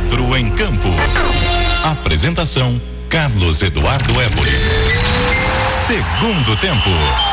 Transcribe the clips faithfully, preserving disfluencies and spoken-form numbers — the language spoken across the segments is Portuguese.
Quatro em Campo. Apresentação: Carlos Eduardo Évore. Segundo tempo.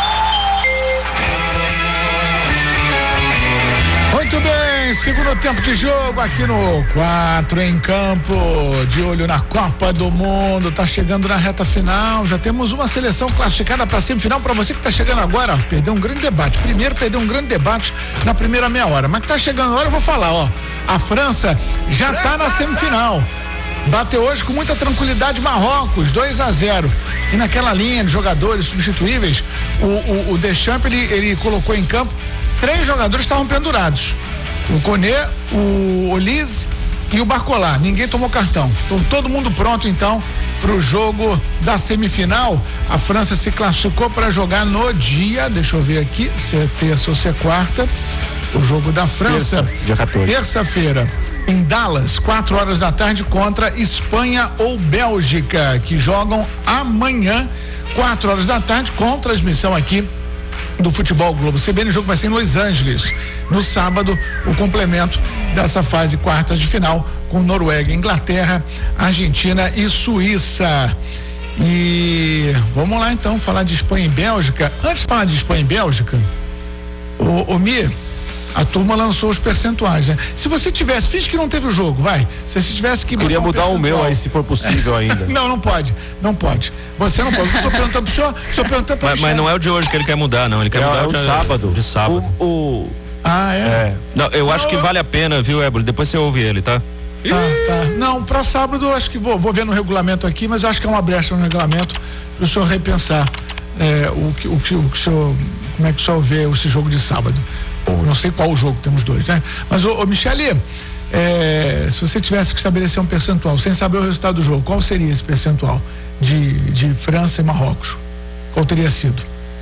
Muito bem, segundo tempo de jogo aqui no Quatro em Campo, de olho na Copa do Mundo, tá chegando na reta final, já temos uma seleção classificada para semifinal. Para você que tá chegando agora, perdeu um grande debate, primeiro perdeu um grande debate na primeira meia hora, mas que tá chegando agora eu vou falar, ó, a França já tá na semifinal, bateu hoje com muita tranquilidade Marrocos, dois a zero, e naquela linha de jogadores substituíveis, o, o, o Deschamps, ele, ele colocou em campo três jogadores estavam pendurados. O Koné, o Olise e o Barcola. Ninguém tomou cartão. Então todo mundo pronto então para o jogo da semifinal. A França se classificou para jogar no dia, deixa eu ver aqui, se é terça ou se é quarta. O jogo da França. Terça, dia quatorze. Terça-feira, em Dallas, quatro horas da tarde, contra Espanha ou Bélgica, que jogam amanhã, quatro horas da tarde, com transmissão aqui do Futebol Globo C B N. O jogo vai ser em Los Angeles no sábado, o complemento dessa fase quartas de final com Noruega, Inglaterra, Argentina e Suíça. E vamos lá então falar de Espanha e Bélgica. Antes de falar de Espanha e Bélgica, o, o Mi, a turma lançou os percentuais, né? Se você tivesse, finge que não teve o jogo, vai. Se você tivesse que queria mudar um o meu aí, se for possível ainda. Não, não pode, não pode. Você não pode. Estou perguntando pro senhor, estou perguntando para mas, mas não é o de hoje que ele quer mudar, não. Ele quer é, mudar é o de sábado. De sábado. O, o... Ah, é? é. Não, eu não, acho que eu... vale a pena, viu, Ébolo? Depois você ouve ele, tá? Tá, tá. Não, para sábado eu acho que vou, vou ver no regulamento aqui, mas eu acho que é uma brecha no regulamento para o senhor repensar é, o, que, o, que, o que o senhor, como é que o senhor vê esse jogo de sábado. Ou não sei qual o jogo, temos dois, né? Mas, ô, ô Michele, é, se você tivesse que estabelecer um percentual, sem saber o resultado do jogo, qual seria esse percentual de, de França e Marrocos? Qual teria sido?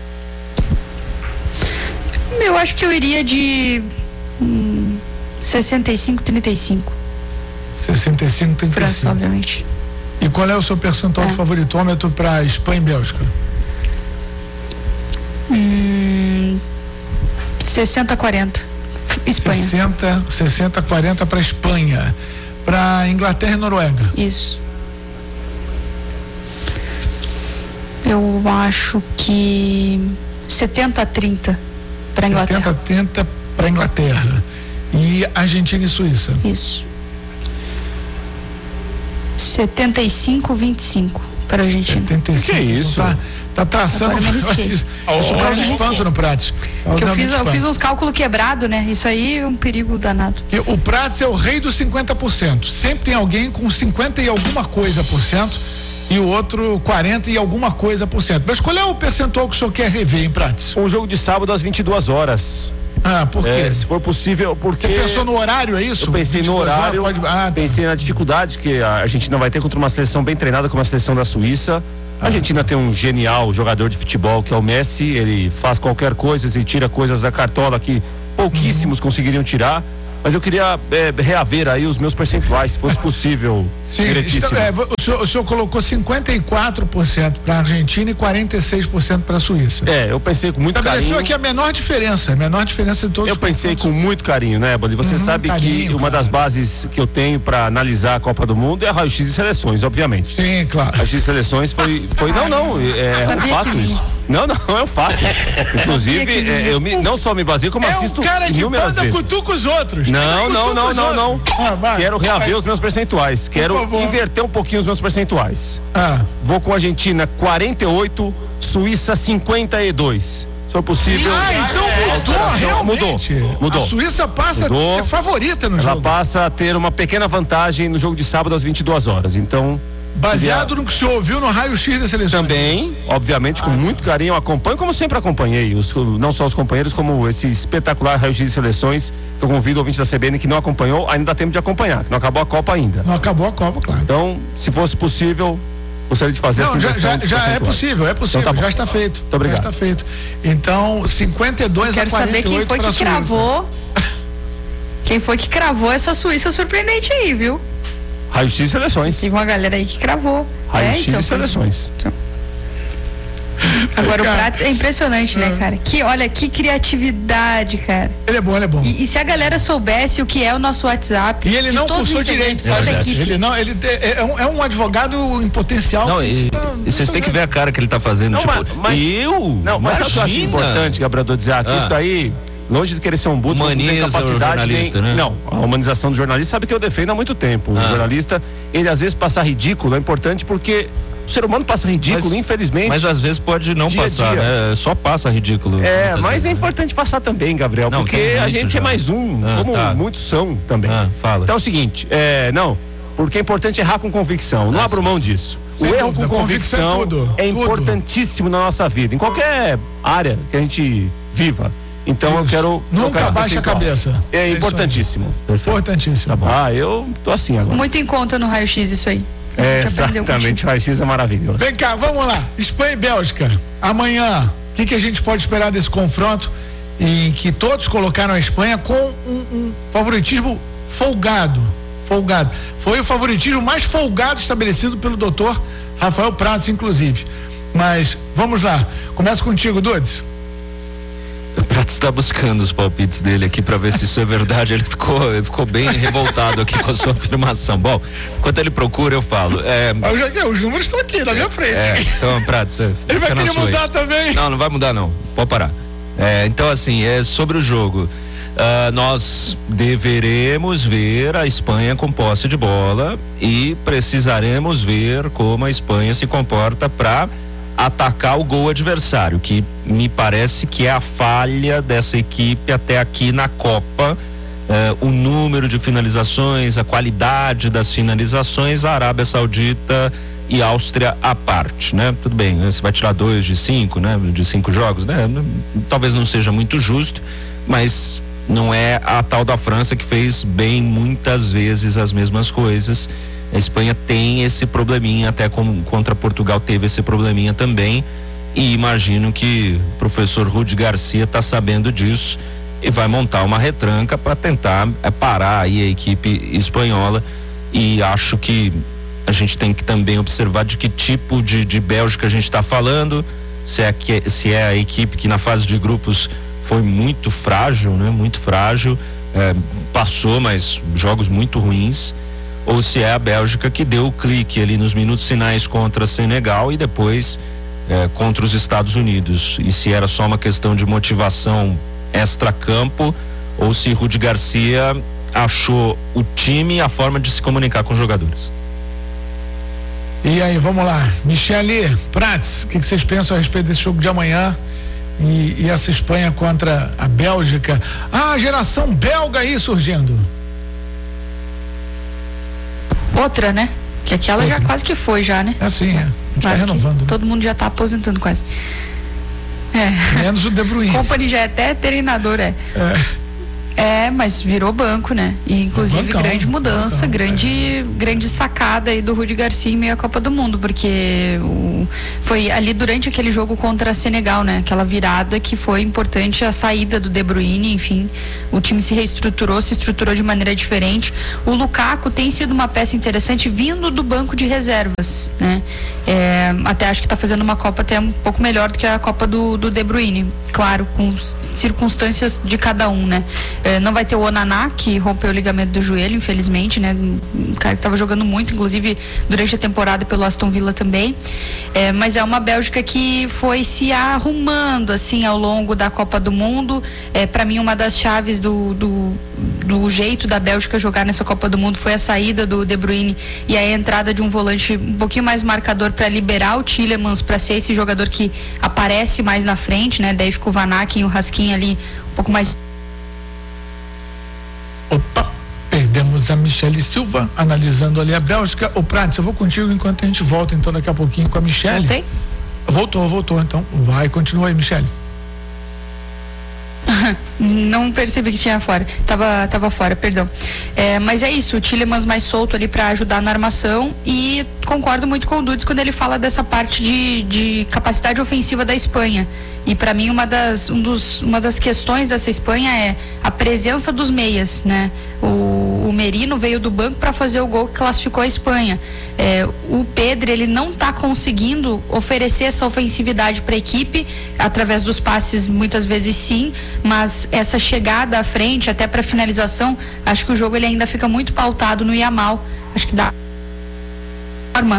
Eu acho que eu iria de hum, sessenta e cinco, trinta e cinco. sessenta e cinco, trinta e cinco. França, obviamente. E qual é o seu percentual é. de favoritômetro para Espanha e Bélgica? Hum, sessenta a quarenta. Espanha. sessenta a quarenta para Espanha. Para Inglaterra e Noruega. Isso. Eu acho que setenta a trinta para Inglaterra. setenta a trinta para Inglaterra. E Argentina e Suíça. Isso. setenta e cinco a vinte e cinco para a Argentina. setenta e cinco. Que isso? Tá, tá traçando. Isso oh, causa espanto no Prates. Que eu fiz, eu fiz uns cálculos quebrados, né? Isso aí é um perigo danado. E o Prates é o rei dos cinquenta por cento. Sempre tem alguém com cinquenta e alguma coisa por cento e o outro quarenta e alguma coisa por cento. Mas qual é o percentual que o senhor quer rever em Prates? Um jogo de sábado às vinte e duas horas. Ah, por quê? É, se for possível, porque... Você pensou no horário, é isso? Eu pensei no horário, pode... ah, pensei tá. na dificuldade que a Argentina vai ter contra uma seleção bem treinada como a seleção da Suíça. A Argentina tem um genial jogador de futebol que é o Messi, ele faz qualquer coisa, ele tira coisas da cartola que pouquíssimos uhum. conseguiriam tirar. Mas eu queria é, reaver aí os meus percentuais, se fosse possível. Sim, então, é, o, senhor, o senhor colocou cinquenta e quatro por cento para a Argentina e quarenta e seis por cento para a Suíça. É, eu pensei com muito Estabeleceu carinho. aqui a menor diferença, a menor diferença de todos eu os Eu pensei confrontos. com muito carinho, né, Boli? Você uhum, sabe carinho, que uma cara. das bases que eu tenho para analisar a Copa do Mundo é a raio-x de seleções, obviamente. Sim, claro. Raio-x de seleções foi, foi não, não, é, é um fato isso. Não, não, é um fato. Inclusive, é, eu me, não só me baseio, como é assisto um cara de inúmeras banda, vezes. cutuca os outros. Não, não, não, não, não. Ah, vai, Quero reaver vai. os meus percentuais. Quero inverter um pouquinho os meus percentuais. Ah. Vou com a Argentina quarenta e oito, Suíça cinquenta e dois. Se for possível. Ah, então mudou, realmente. Mudou, mudou. A Suíça passa mudou. a ser favorita no Ela jogo. Ela passa a ter uma pequena vantagem no jogo de sábado às vinte e duas horas. Então, baseado no que o senhor ouviu no raio-x da seleção. Também, obviamente, com ah, muito carinho, eu acompanho, como sempre acompanhei, os, não só os companheiros, como esse espetacular raio-x de seleções, que eu convido o ouvinte da C B N que não acompanhou, ainda dá tempo de acompanhar, que não acabou a Copa ainda. Não acabou a Copa, claro. Então, se fosse possível, gostaria de fazer não, essa já, já, já é possível, é possível, então tá já está feito. Muito obrigado. Já está feito. Então, cinquenta e dois a quarenta e oito para a Suíça. Quero saber quem foi que cravou. Quem foi que cravou essa Suíça surpreendente aí, viu? Raio-x de seleções. Tem uma galera aí que cravou. Raio-x é, então, de seleções. Então. Agora cara, o Prats é impressionante, é. né, cara? Que, olha, que criatividade, cara. Ele é bom, ele é bom. E, e se a galera soubesse o que é o nosso WhatsApp... E ele não cursou direito. É ele não, ele é, é, um, é um advogado em potencial. Não, e, não, e vocês têm que ver a cara que ele tá fazendo, não, tipo, mas, eu? Não, mas eu acho importante, Gabriel, dizer que ah. isso daí... Longe de querer ser um buto, não tem capacidade, nem, né? Não, a humanização do jornalista sabe que eu defendo há muito tempo. Ah. O jornalista, ele às vezes passar ridículo é importante porque o ser humano passa ridículo, mas, infelizmente. Mas às vezes pode não dia passar, dia. né? Só passa ridículo. É, mas vezes, é importante né? passar também, Gabriel, não, porque a gente já. é mais um, ah, como tá. muitos são também. Ah, fala. Então é o seguinte, é, não, porque é importante errar com convicção, não abro mão disso. Sem o erro dúvida, com convicção, convicção é, tudo, é importantíssimo tudo. na nossa vida, em qualquer área que a gente viva. Então Isso. eu quero... Nunca baixa a cabeça. É importantíssimo. Importantíssimo. Tá ah, eu tô assim agora. Muito em conta no raio-x isso aí. É, exatamente, o raio-x é maravilhoso. Vem cá, vamos lá. Espanha e Bélgica. Amanhã, o que, que a gente pode esperar desse confronto em que todos colocaram a Espanha com um, um favoritismo folgado. Folgado. Foi o favoritismo mais folgado estabelecido pelo doutor Rafael Prats, inclusive. Mas, vamos lá. Começa contigo, Dudes. O Prats está buscando os palpites dele aqui para ver se isso é verdade. Ele ficou, ele ficou bem revoltado aqui com a sua afirmação. Bom, enquanto ele procura, eu falo. É, eu já, os números estão aqui na minha frente. É, então, Prats, é, ele vai querer mudar aí. também? Não, não vai mudar não. Pode parar. É, então, assim, é sobre o jogo. Uh, nós deveremos ver a Espanha com posse de bola e precisaremos ver como a Espanha se comporta para atacar o gol adversário, que me parece que é a falha dessa equipe até aqui na Copa. Uh, o número de finalizações, a qualidade das finalizações, a Arábia Saudita e Áustria à parte, né? Tudo bem, né? Você vai tirar dois de cinco, né? De cinco jogos, né? Talvez não seja muito justo, mas não é a tal da França que fez bem muitas vezes as mesmas coisas. A Espanha tem esse probleminha, até como contra Portugal teve esse probleminha também, e imagino que o professor Rudi Garcia está sabendo disso e vai montar uma retranca para tentar é, parar aí a equipe espanhola. E acho que a gente tem que também observar de que tipo de, de Bélgica a gente está falando, se é, que, se é a equipe que na fase de grupos foi muito frágil, né? Muito frágil, é, passou, mas jogos muito ruins, ou se é a Bélgica que deu o clique ali nos minutos finais contra Senegal e depois é, contra os Estados Unidos, e se era só uma questão de motivação extra-campo ou se Rudi Garcia achou o time e a forma de se comunicar com os jogadores. E aí, vamos lá, Michele, Prats, o que, que vocês pensam a respeito desse jogo de amanhã e, e essa Espanha contra a Bélgica? Ah, a geração belga aí surgindo. Outra, né? Que aquela Outra. já quase que foi já, né? É sim, é. A gente tá renovando. Né? Todo mundo já tá aposentando quase. É. Menos o De Bruyne. Company já é até treinador, é. É. É, mas virou banco, né? E inclusive bancão, grande mudança, bancão, grande, é. grande sacada aí do Rudi Garcia em meio à Copa do Mundo, porque o, foi ali durante aquele jogo contra a Senegal, né? Aquela virada que foi importante, a saída do De Bruyne, enfim, o time se reestruturou, se estruturou de maneira diferente. O Lukaku tem sido uma peça interessante vindo do banco de reservas, né? É, até acho que tá fazendo uma Copa até um pouco melhor do que a Copa do, do De Bruyne, claro, com circunstâncias de cada um, né? É, não vai ter o Onaná, que rompeu o ligamento do joelho, infelizmente, né? Um cara que estava jogando muito, inclusive durante a temporada pelo Aston Villa também. É, mas é uma Bélgica que foi se arrumando assim ao longo da Copa do Mundo. É, para mim, uma das chaves do, do, do jeito da Bélgica jogar nessa Copa do Mundo foi a saída do De Bruyne e a entrada de um volante um pouquinho mais marcador para liberar o Tielemans para ser esse jogador que aparece mais na frente, né? Daí fica o Van Aken e o Raskin ali um pouco mais. Opa, perdemos a Michele Silva analisando ali a Bélgica. O Prats, eu vou contigo enquanto a gente volta então daqui a pouquinho com a Michele. Voltei? Voltou, voltou, então vai, continua aí, Michele. Não percebi que tinha fora, tava, tava fora, perdão. É, mas é isso, o Tielemans mais solto ali para ajudar na armação, e concordo muito com o Dudes quando ele fala dessa parte de, de capacidade ofensiva da Espanha. E para mim uma das, um dos, uma das questões dessa Espanha é a presença dos meias, né? O, o Merino veio do banco para fazer o gol que classificou a Espanha. É, o Pedro, ele não está conseguindo oferecer essa ofensividade para a equipe, através dos passes muitas vezes sim, mas essa chegada à frente, até para finalização, acho que o jogo ele ainda fica muito pautado no Yamal. Acho que dá forma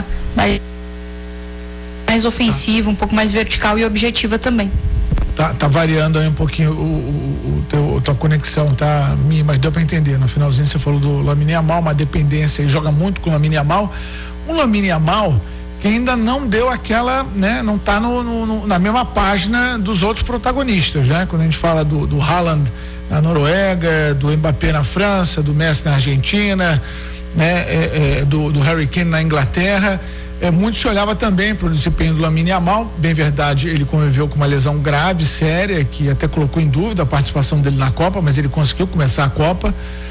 mais ofensiva, um pouco mais vertical e objetiva também. Tá, tá variando aí um pouquinho o, o, o teu, a tua conexão, tá? Mas deu para entender. No finalzinho você falou do Lamine Yamal, uma dependência, e joga muito com o Lamine Yamal. Um Lamine Yamal que ainda não deu aquela, né? Não tá no, no, na mesma página dos outros protagonistas, né? Quando a gente fala do, do Haaland na Noruega, do Mbappé na França, do Messi na Argentina, né? É, é, do, do Harry Kane na Inglaterra. É, muito se olhava também para o desempenho do Lamine Yamal. Bem verdade, ele conviveu com uma lesão grave, séria, que até colocou em dúvida a participação dele na Copa, mas ele conseguiu começar a Copa.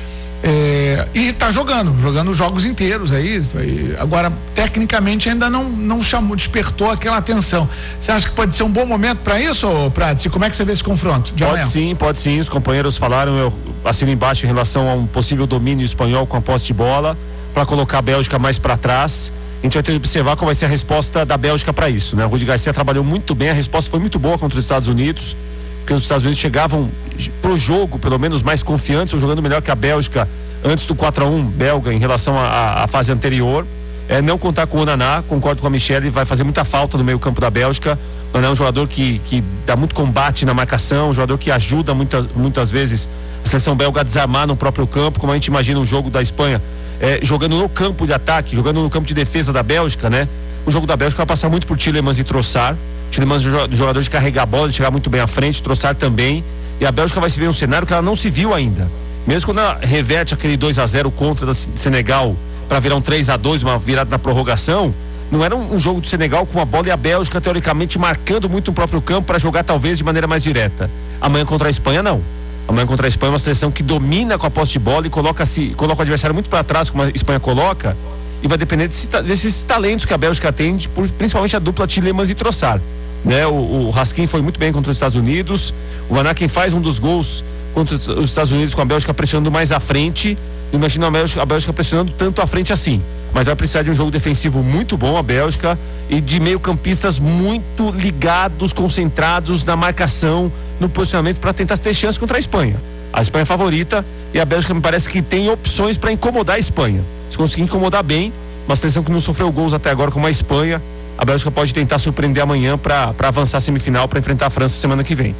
É, e está jogando, jogando jogos inteiros aí. Agora, tecnicamente, ainda não, não chamou, despertou aquela atenção. Você acha que pode ser um bom momento para isso, Prats? E como é que você vê esse confronto de Pode amanhã? sim, pode sim. Os companheiros falaram, eu assino embaixo em relação a um possível domínio espanhol com a posse de bola, para colocar a Bélgica mais para trás. A gente vai ter que observar qual vai ser a resposta da Bélgica para isso, né? O Rudi Garcia trabalhou muito bem, a resposta foi muito boa contra os Estados Unidos, porque os Estados Unidos chegavam pro jogo, pelo menos mais confiantes, ou jogando melhor que a Bélgica antes do quatro a um belga em relação à fase anterior. É, não contar com o Onaná, concordo com a Michele, vai fazer muita falta no meio campo da Bélgica. O Onaná é um jogador que, que dá muito combate na marcação, um jogador que ajuda muitas, muitas vezes a seleção belga a desarmar no próprio campo, como a gente imagina um jogo da Espanha. É, jogando no campo de ataque, jogando no campo de defesa da Bélgica, né? O jogo da Bélgica vai passar muito por Tielemans e Trossard. Tielemans é um jogador de carregar a bola, de chegar muito bem à frente, Trossard também. E a Bélgica vai se ver em um cenário que ela não se viu ainda. Mesmo quando ela reverte aquele dois a zero contra o Senegal para virar um três a dois, uma virada na prorrogação, não era um, um jogo do Senegal com a bola e a Bélgica teoricamente marcando muito no próprio campo para jogar talvez de maneira mais direta. Amanhã contra a Espanha não. Amanhã contra a Espanha é uma seleção que domina com a posse de bola e coloca, se, coloca o adversário muito para trás, como a Espanha coloca, e vai depender desse, desses talentos que a Bélgica tem, de, principalmente a dupla Tielemans e Trossard, né? O, o Raskin foi muito bem contra os Estados Unidos, o Van Aken faz um dos gols contra os Estados Unidos com a Bélgica pressionando mais à frente. Imagina a Bélgica, a Bélgica pressionando tanto à frente assim, mas vai precisar de um jogo defensivo muito bom a Bélgica, e de meio campistas muito ligados, concentrados na marcação, no posicionamento, para tentar ter chance contra a Espanha. A Espanha é favorita e a Bélgica me parece que tem opções para incomodar a Espanha. Se conseguir incomodar bem, uma seleção que não sofreu gols até agora como a Espanha, a Bélgica pode tentar surpreender amanhã para avançar a semifinal, para enfrentar a França semana que vem.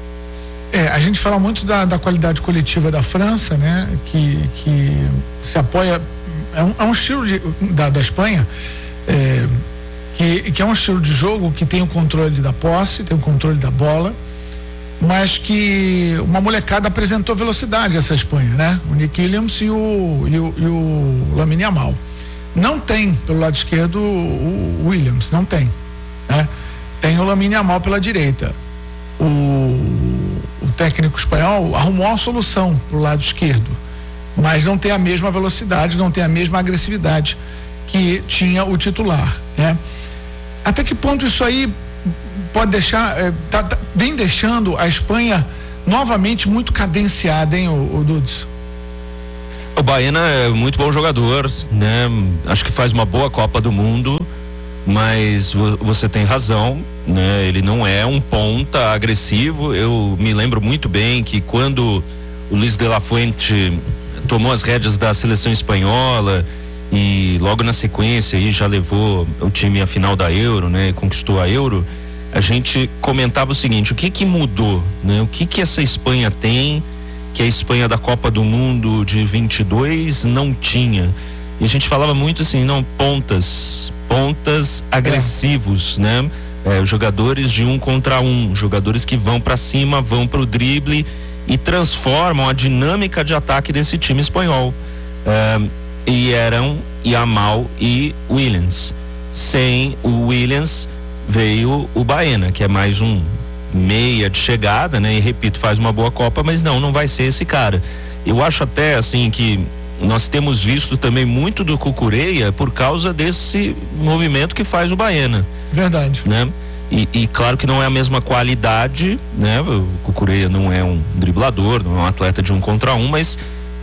É, a gente fala muito da, da qualidade coletiva da França, né? Que, que se apoia, é um, é um estilo de, da, da Espanha, é, que, que é um estilo de jogo que tem o controle da posse, tem o controle da bola, mas que uma molecada apresentou velocidade essa Espanha, né? O Nick Williams e o, e o, e o Lamine Yamal. Não tem pelo lado esquerdo o, o Williams, não tem, né? Tem o Lamine Yamal pela direita. O, o técnico espanhol arrumou uma solução pro lado esquerdo, mas não tem a mesma velocidade, não tem a mesma agressividade que tinha o titular, né? Até que ponto isso aí pode deixar, é, tá, tá, vem deixando a Espanha novamente muito cadenciada, hein, o, o Dudes? O Baena é muito bom jogador, né? Acho que faz uma boa Copa do Mundo, mas vo, você tem razão, né? Ele não é um ponta agressivo. Eu me lembro muito bem que quando o Luis de la Fuente tomou as rédeas da seleção espanhola e logo na sequência aí já levou o time à final da Euro, né? Conquistou a Euro. A gente comentava o seguinte: o que que mudou, né? O que que essa Espanha tem que a Espanha da Copa do Mundo de vinte e dois não tinha? E a gente falava muito assim, não, pontas, pontas agressivos, é. né? É, jogadores de um contra um, jogadores que vão para cima, vão pro drible e transformam a dinâmica de ataque desse time espanhol. É, e eram Yamal e Williams. Sem o Williams veio o Baena, que é mais um meia de chegada, né? E repito, faz uma boa Copa, mas não, não vai ser esse cara. Eu acho até assim que nós temos visto também muito do Cucurella por causa desse movimento que faz o Baena. Verdade. Né? E, e claro que não é a mesma qualidade, né? O Cucurella não é um driblador, não é um atleta de um contra um, mas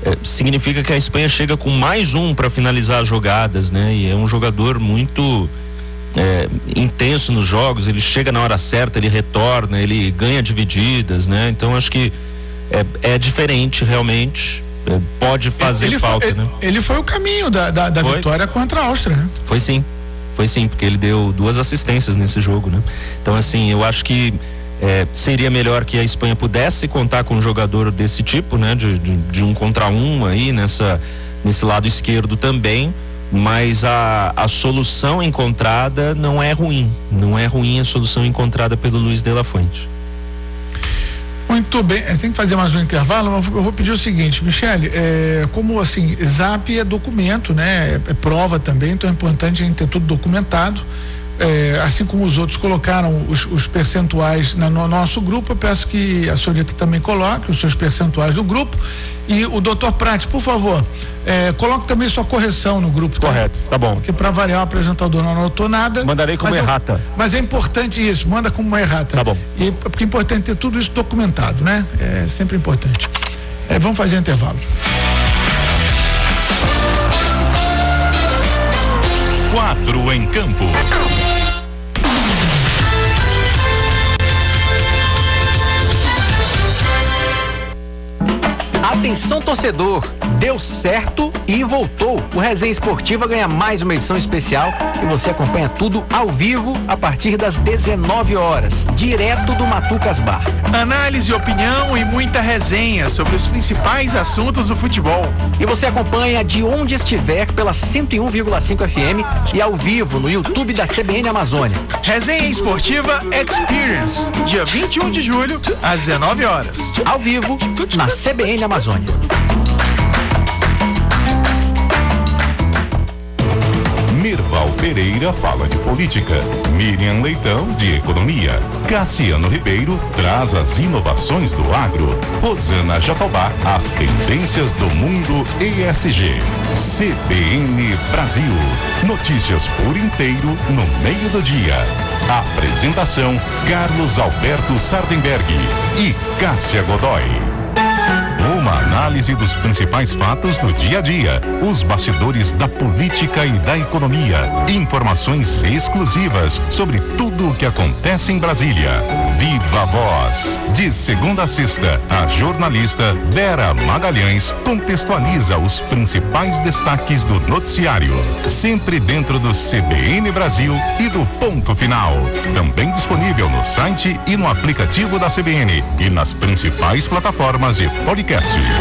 é, significa que a Espanha chega com mais um para finalizar as jogadas, né? E é um jogador muito é, intenso nos jogos, ele chega na hora certa, ele retorna, ele ganha divididas, né? Então acho que é, é diferente realmente, é, pode fazer ele falta, foi, né? Ele, ele foi o caminho da, da, da vitória contra a Áustria, né? Foi sim, foi sim, porque ele deu duas assistências nesse jogo, né? Então assim, eu acho que É, seria melhor que a Espanha pudesse contar com um jogador desse tipo, né? De, de, de um contra um aí nessa, nesse lado esquerdo também, mas a, a solução encontrada não é ruim, não é ruim a solução encontrada pelo Luiz de la Fuente. Muito bem, tem que fazer mais um intervalo, mas eu vou pedir o seguinte, Michele, é, como assim, Zap é documento, né? É, é prova também, então é importante a gente ter tudo documentado. É, assim como os outros colocaram os, os percentuais na, no nosso grupo, eu peço que a senhorita também coloque os seus percentuais do grupo. E o doutor Prati, por favor, é, coloque também sua correção no grupo. Tá? Correto, tá bom. Porque para variar o apresentador não anotou nada. Mandarei como mas errata. É, mas é importante isso, manda como uma errata. Tá bom. E, porque é importante ter tudo isso documentado, né? É sempre importante. É, vamos fazer um intervalo. Quatro em campo. Atenção torcedor, deu certo e voltou. O Resenha Esportiva ganha mais uma edição especial e você acompanha tudo ao vivo a partir das dezenove horas, direto do Matucas Bar. Análise, opinião e muita resenha sobre os principais assuntos do futebol. E você acompanha de onde estiver pela cento e um vírgula cinco F M e ao vivo no YouTube da C B N Amazônia. Resenha Esportiva Experience, dia vinte e um de julho, às dezenove horas. Ao vivo, na C B N Amazônia. Mirval Pereira fala de política, Miriam Leitão de economia, Cassiano Ribeiro traz as inovações do agro, Rosana Jatobá as tendências do mundo E S G. C B N Brasil, notícias por inteiro no meio do dia. Apresentação Carlos Alberto Sardenberg e Cássia Godoy. Uma análise dos principais fatos do dia a dia, os bastidores da política e da economia, informações exclusivas sobre tudo o que acontece em Brasília. Viva a Voz! De segunda a sexta, a jornalista Vera Magalhães contextualiza os principais destaques do noticiário, sempre dentro do C B N Brasil e do Ponto Final. Também disponível no site e no aplicativo da C B N e nas principais plataformas de podcast.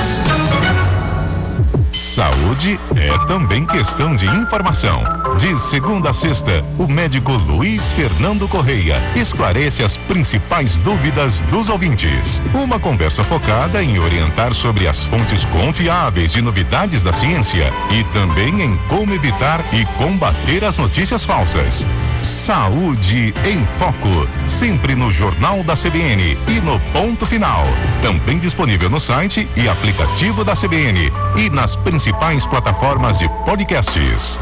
Saúde é também questão de informação. De segunda a sexta, o médico Luiz Fernando Correia esclarece as principais dúvidas dos ouvintes. Uma conversa focada em orientar sobre as fontes confiáveis de novidades da ciência e também em como evitar e combater as notícias falsas. Saúde em Foco, sempre no Jornal da C B N e no Ponto Final. Também disponível no site e aplicativo da C B N e nas principais plataformas de podcasts.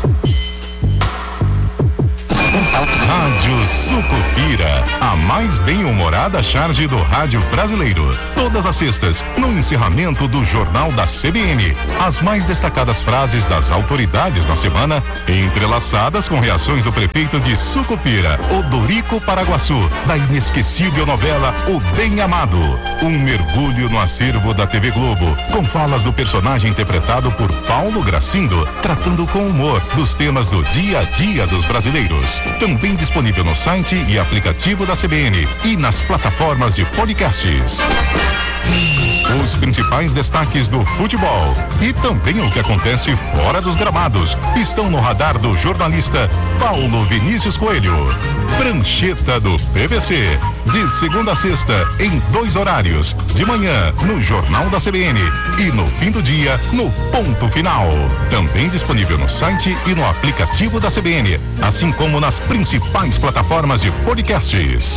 Rádio Sucupira, a mais bem-humorada charge do rádio brasileiro. Todas as sextas, no encerramento do Jornal da C B N. As mais destacadas frases das autoridades da semana, entrelaçadas com reações do prefeito de Sucupira, Odorico Paraguaçu, da inesquecível novela O Bem Amado. Um mergulho no acervo da T V Globo, com falas do personagem interpretado por Paulo Gracindo, tratando com humor dos temas do dia a dia dos brasileiros. Também disponível no site e aplicativo da C B N e nas plataformas de podcasts. Os principais destaques do futebol e também o que acontece fora dos gramados estão no radar do jornalista Paulo Vinícius Coelho. Prancheta do P V C, de segunda a sexta em dois horários, de manhã no Jornal da C B N e no fim do dia no Ponto Final. Também disponível no site e no aplicativo da C B N, assim como nas principais plataformas de podcasts.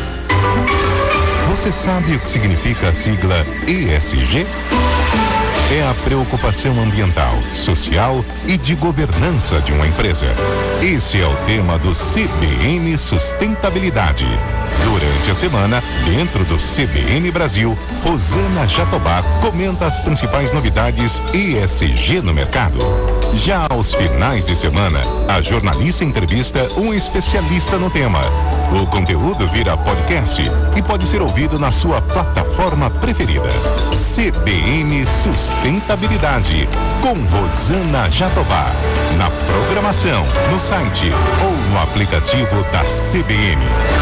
Você sabe o que significa a sigla E S G? é a preocupação ambiental, social e de governança de uma empresa. Esse é o tema do C B N Sustentabilidade. Durante a semana, dentro do C B N Brasil, Rosana Jatobá comenta as principais novidades E S G no mercado. Já aos finais de semana, a jornalista entrevista um especialista no tema. O conteúdo vira podcast e pode ser ouvido na sua plataforma preferida. C B N Sustentabilidade, com Rosana Jatobá. Na programação, no site ou no aplicativo da C B N.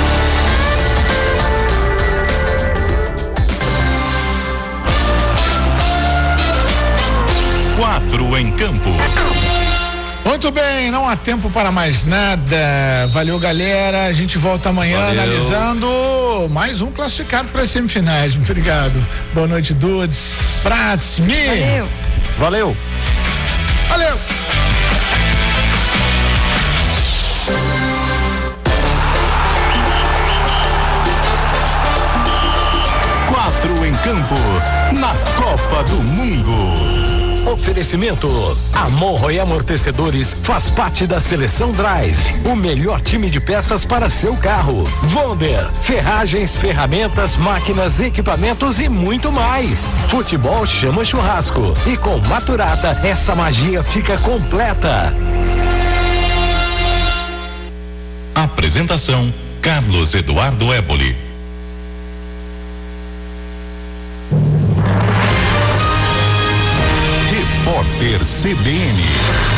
Quatro em campo. Muito bem, não há tempo para mais nada. Valeu, galera. A gente volta amanhã Valeu. analisando mais um classificado para as semifinais. Obrigado. Boa noite, Dudes. Prats, Mi. Valeu. Valeu. Valeu. Quatro em campo, na Copa do Mundo. Oferecimento: Amorro e Amortecedores faz parte da Seleção Drive, o melhor time de peças para seu carro. Wonder, ferragens, ferramentas, máquinas, equipamentos e muito mais. Futebol chama churrasco e com Maturata essa magia fica completa. Apresentação: Carlos Eduardo Éboli. Repórter C B N.